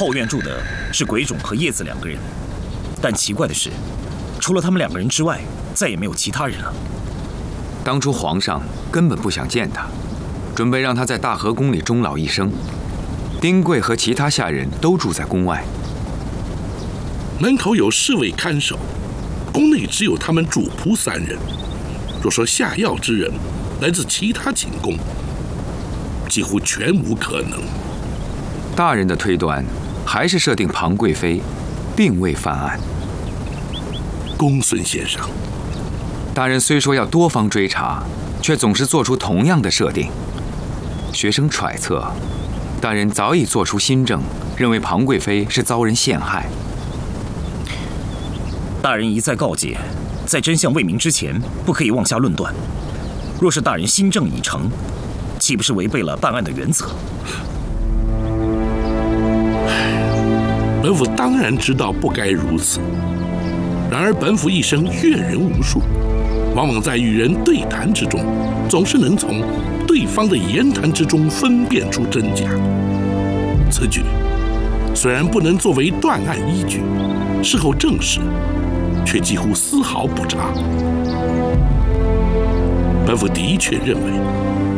后院住的是鬼冢和叶子2个人，但奇怪的是，除了他们2个人之外，再也没有其他人了。 当初皇上根本不想见他，准备让他在大和宫里终老一生。丁贵和其他下人都住在宫外， 门口有侍卫看守，宫内只有他们主仆3人。若说下药之人来自其他寝宫，几乎全无可能。 大人的推断还是设定庞贵妃并未犯案。 公孙先生， 大人虽说要多方追查，却总是做出同样的设定。学生揣测，大人早已做出心证，认为庞贵妃是遭人陷害。 大人一再告诫，在真相未明之前，不可以妄下论断。若是大人心证已成，岂不是违背了办案的原则？ 本府当然知道不该如此，然而本府一生阅人无数，往往在与人对谈之中，总是能从对方的言谈之中分辨出真假。此举虽然不能作为断案依据，事后证实，却几乎丝毫不差。本府的确认为，